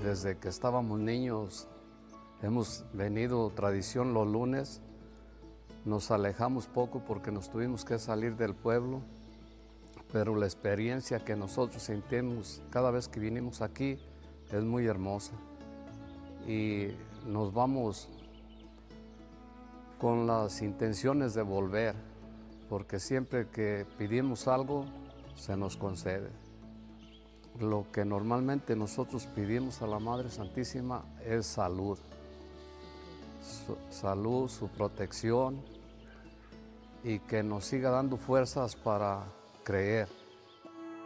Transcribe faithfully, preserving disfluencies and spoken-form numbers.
desde que estábamos niños hemos venido tradición los lunes. Nos alejamos poco porque nos tuvimos que salir del pueblo, pero la experiencia que nosotros sentimos cada vez que vinimos aquí es muy hermosa. Y nos vamos con las intenciones de volver, porque siempre que pedimos algo, se nos concede. Lo que normalmente nosotros pedimos a la Madre Santísima es salud. Su, salud, su protección y que nos siga dando fuerzas para creer.